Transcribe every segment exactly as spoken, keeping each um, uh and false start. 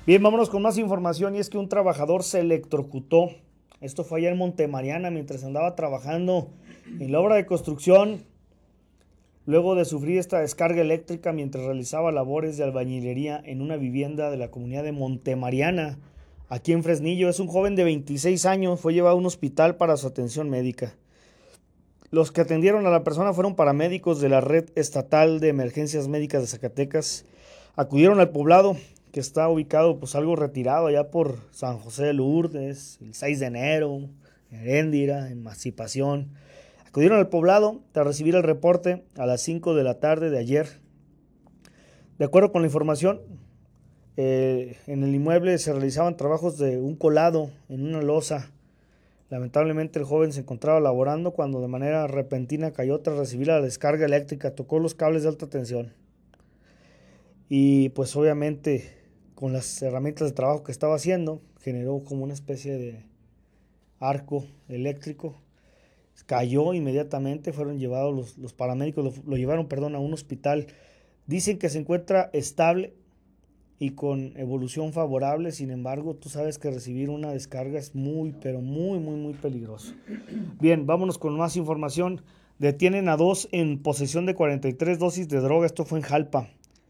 Bien, vámonos con más información y es que un trabajador se electrocutó. Esto fue allá en Montemariana mientras andaba trabajando en la obra de construcción, luego de sufrir esta descarga eléctrica mientras realizaba labores de albañilería en una vivienda de la comunidad de Montemariana, aquí en Fresnillo. Es un joven de veintiséis años, fue llevado a un hospital para su atención médica. Los que atendieron a la persona fueron paramédicos de la Red Estatal de Emergencias Médicas de Zacatecas. Acudieron al poblado, que está ubicado pues algo retirado allá por San José de Lourdes, el seis de enero, Heréndira, Emancipación. Acudieron al poblado tras recibir el reporte a las cinco de la tarde de ayer. De acuerdo con la información, eh, en el inmueble se realizaban trabajos de un colado en una losa. Lamentablemente el joven se encontraba laborando cuando de manera repentina cayó tras recibir la descarga eléctrica, tocó los cables de alta tensión y pues obviamente con las herramientas de trabajo que estaba haciendo generó como una especie de arco eléctrico, cayó inmediatamente, fueron llevados los, los paramédicos, lo, lo llevaron perdón, a un hospital. Dicen que se encuentra estable y con evolución favorable. Sin embargo, tú sabes que recibir una descarga es muy, pero muy, muy, muy peligroso. Bien, vámonos con más información. Detienen a dos en posesión de cuarenta y tres dosis de droga. Esto fue en Jalpa.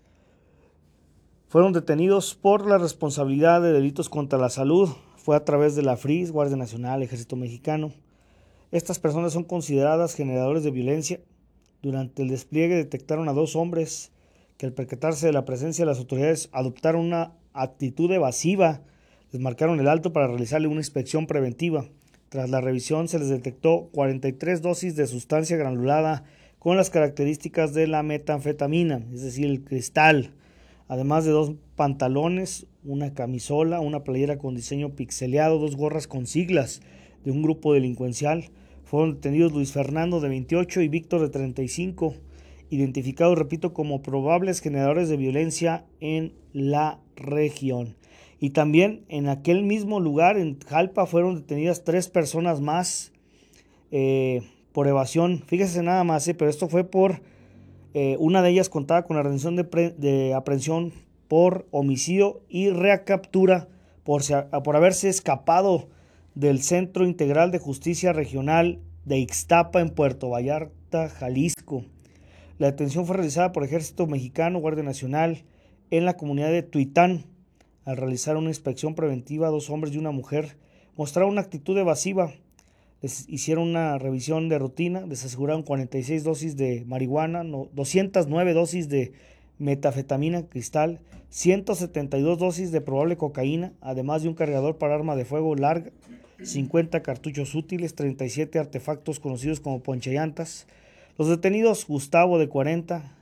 Fueron detenidos por la responsabilidad de delitos contra la salud. Fue a través de la F R I S, Guardia Nacional, Ejército Mexicano. Estas personas son consideradas generadores de violencia. Durante el despliegue detectaron a dos hombres que al percatarse de la presencia de las autoridades adoptaron una actitud evasiva. Les marcaron el alto para realizarle una inspección preventiva. Tras la revisión se les detectó cuarenta y tres dosis de sustancia granulada con las características de la metanfetamina, es decir, el cristal, además de dos pantalones, una camisola, una playera con diseño pixeleado, dos gorras con siglas de un grupo delincuencial. Fueron detenidos Luis Fernando de veintiocho y Víctor de treinta y cinco, identificados, repito, como probables generadores de violencia en la región. Y también en aquel mismo lugar, en Jalpa, fueron detenidas tres personas más eh, por evasión. Fíjese nada más, eh, pero esto fue por, eh, una de ellas contaba con la retención de, pre, de aprehensión por homicidio y recaptura por, por haberse escapado del Centro Integral de Justicia Regional de Ixtapa en Puerto Vallarta, Jalisco. La detención fue realizada por Ejército Mexicano, Guardia Nacional, en la comunidad de Tuitán. Al realizar una inspección preventiva, dos hombres y una mujer mostraron una actitud evasiva. Les hicieron una revisión de rutina, les aseguraron cuarenta y seis dosis de marihuana, no, doscientas nueve dosis de metafetamina cristal, ciento setenta y dos dosis de probable cocaína, además de un cargador para arma de fuego larga, cincuenta cartuchos útiles, treinta y siete artefactos conocidos como ponchellantas. Los detenidos: Gustavo de cuarenta,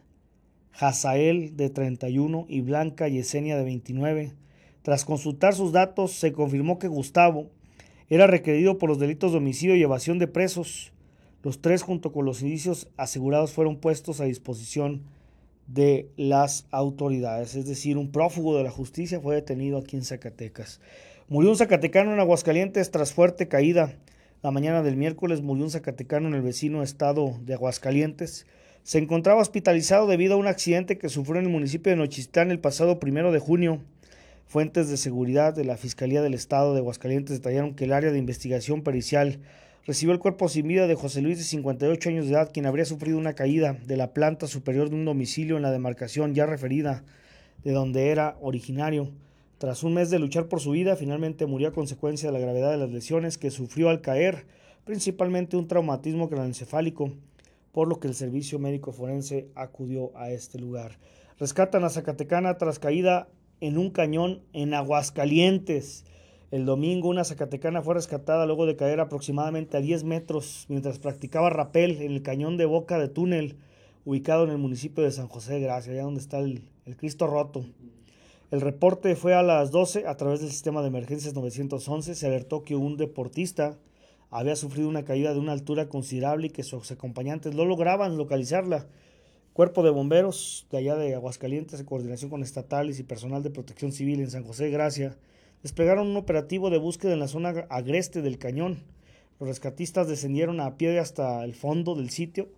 Hazael de treinta y uno y Blanca Yesenia de veintinueve. Tras consultar sus datos, se confirmó que Gustavo era requerido por los delitos de homicidio y evasión de presos. Los tres, junto con los indicios asegurados, fueron puestos a disposición de las autoridades. Es decir, un prófugo de la justicia fue detenido aquí en Zacatecas. Murió un zacatecano en Aguascalientes tras fuerte caída. La mañana del miércoles murió un zacatecano en el vecino estado de Aguascalientes. Se encontraba hospitalizado debido a un accidente que sufrió en el municipio de Nochistlán el pasado primero de junio. Fuentes de seguridad de la Fiscalía del Estado de Aguascalientes detallaron que el área de investigación pericial recibió el cuerpo sin vida de José Luis, de cincuenta y ocho años de edad, quien habría sufrido una caída de la planta superior de un domicilio en la demarcación ya referida, de donde era originario. Tras un mes de luchar por su vida, finalmente murió a consecuencia de la gravedad de las lesiones que sufrió al caer, principalmente un traumatismo craneoencefálico, por lo que el servicio médico forense acudió a este lugar. Rescatan a zacatecana tras caída en un cañón en Aguascalientes. El domingo una zacatecana fue rescatada luego de caer aproximadamente a diez metros mientras practicaba rapel en el cañón de Boca de Túnel, ubicado en el municipio de San José de Gracia, allá donde está el, el Cristo Roto. El reporte fue a las doce a través del sistema de emergencias novecientos once. Se alertó que un deportista había sufrido una caída de una altura considerable y que sus acompañantes no lograban localizarla. Cuerpo de bomberos de allá de Aguascalientes, en coordinación con estatales y personal de protección civil en San José de Gracia, desplegaron un operativo de búsqueda en la zona agreste del cañón. Los rescatistas descendieron a pie hasta el fondo del sitio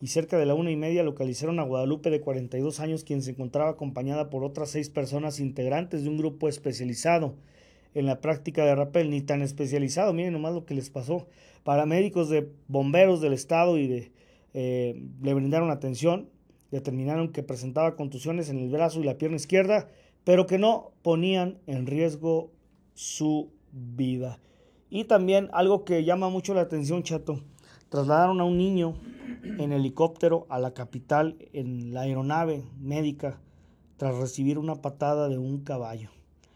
y cerca de la una y media localizaron a Guadalupe, de cuarenta y dos años, quien se encontraba acompañada por otras seis personas integrantes de un grupo especializado en la práctica de rapel. Ni tan especializado, miren nomás lo que les pasó. Paramédicos de bomberos del estado y de, eh, le brindaron atención, determinaron que presentaba contusiones en el brazo y la pierna izquierda, pero que no ponían en riesgo su vida. Y también algo que llama mucho la atención, Chato, trasladaron a un niño en helicóptero a la capital en la aeronave médica tras recibir una patada de un caballo.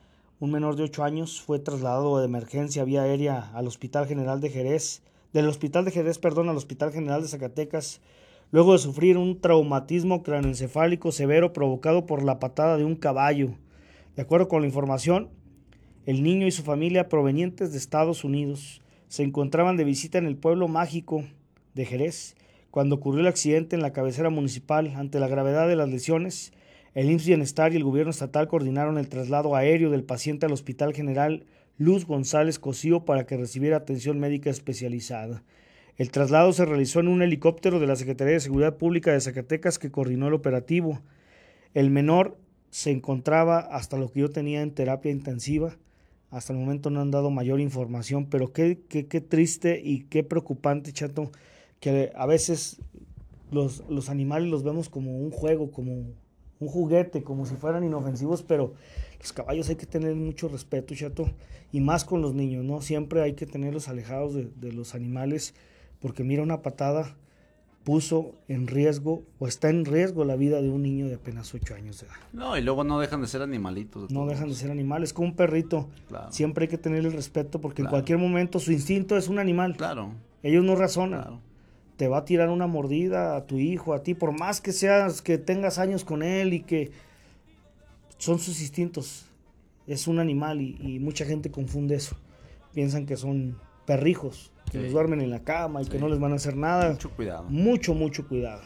Un menor de ocho años fue trasladado de emergencia vía aérea al Hospital General de Jerez, del Hospital de Jerez, perdón, al Hospital General de Zacatecas, luego de sufrir un traumatismo craneoencefálico severo provocado por la patada de un caballo. De acuerdo con la información, el niño y su familia, provenientes de Estados Unidos, se encontraban de visita en el pueblo mágico de Jerez cuando ocurrió el accidente en la cabecera municipal. Ante la gravedad de las lesiones, el I M S S Bienestar y el gobierno estatal coordinaron el traslado aéreo del paciente al Hospital General Luz González Cosío para que recibiera atención médica especializada. El traslado se realizó en un helicóptero de la Secretaría de Seguridad Pública de Zacatecas, que coordinó el operativo. El menor se encontraba, hasta lo que yo tenía, en terapia intensiva. Hasta el momento no han dado mayor información, pero qué, qué, qué triste y qué preocupante, Chato, que a veces los, los animales los vemos como un juego, como un juguete, como si fueran inofensivos, pero los caballos hay que tener mucho respeto, Chato, y más con los niños, ¿no? Siempre hay que tenerlos alejados de, de los animales, porque mira, una patada puso en riesgo o está en riesgo la vida de un niño de apenas ocho años de edad. No, y luego no dejan de ser animalitos. De no todos. dejan de ser animales, como un perrito. Claro. Siempre hay que tener el respeto, porque Claro. en cualquier momento su instinto es un animal. Claro. Ellos no razonan. Claro. Te va a tirar una mordida a tu hijo, a ti, por más que seas, que tengas años con él y que son sus instintos. Es un animal y, y mucha gente confunde eso. Piensan que son perrijos, que Sí. los duermen en la cama y Sí. que no les van a hacer nada. Mucho cuidado. Mucho, mucho cuidado.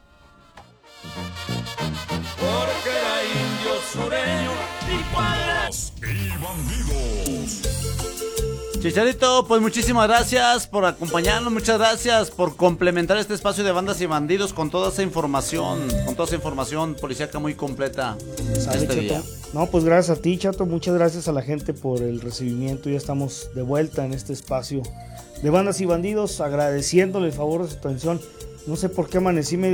Porque era indio sureño y padres y bandidos. Chicharito, pues muchísimas gracias por acompañarnos, muchas gracias por complementar este espacio de bandas y bandidos con toda esa información, con toda esa información policíaca muy completa ¿Sale, este Chato? día. No, pues gracias a ti, Chato, muchas gracias a la gente por el recibimiento. Ya estamos de vuelta en este espacio de bandas y bandidos, agradeciéndole el favor de su atención. No sé por qué amanecí medio